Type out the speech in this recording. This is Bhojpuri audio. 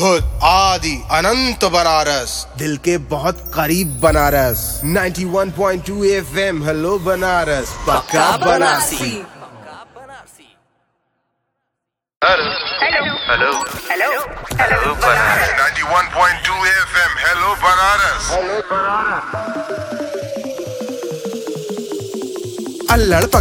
खुद आदि अनंत बनारस, दिल के बहुत करीब बनारस। 91.2 FM हेलो बनारस, पक्का Banarasi. Hello hello hello hello Banaras. 91.2 FM hello Banaras. अल्लड़